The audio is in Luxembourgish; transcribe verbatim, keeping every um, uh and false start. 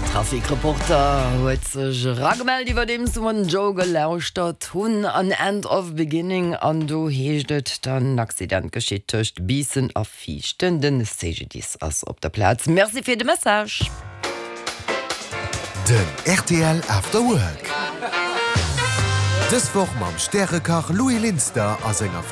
Trafikreporter huet sech raggemeld iwwer dem Summen Joe gelauscht hunn an End of Beginning an du heeschtet dann Accident geschieet töcht Biesen a fichten den C G Ds ass op der Platz. Merci fir de Message. Den R T L After Work. Dës woch mam Sterrekach Louis Linster a senger